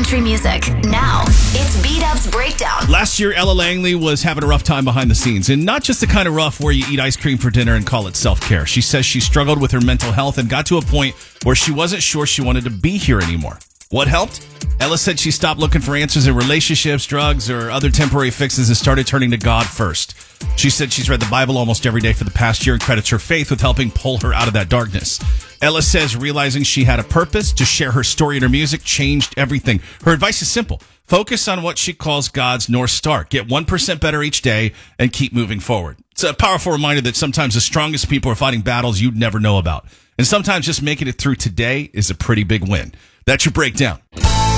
country music. Now, it's B-Dub's Breakdown. Last year, Ella Langley was having a rough time behind the scenes, and not just the kind of rough where you eat ice cream for dinner and call it self-care. She says she struggled with her mental health and got to a point where she wasn't sure she wanted to be here anymore. What helped? Ella said she stopped looking for answers in relationships, drugs, or other temporary fixes and started turning to God first. She said she's read the Bible almost every day for the past year and credits her faith with helping pull her out of that darkness. Ella says realizing she had a purpose to share her story and her music changed everything. Her advice is simple. Focus on what she calls God's North Star. Get 1% better each day and keep moving forward. It's a powerful reminder that sometimes the strongest people are fighting battles you'd never know about. And sometimes just making it through today is a pretty big win. That's your breakdown.